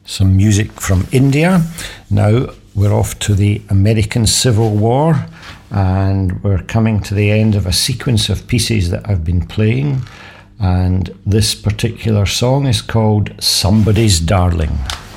some music from India. Now we're off to the American Civil War, and we're coming to the end of a sequence of pieces that I've been playing, and this particular song is called Somebody's Darling.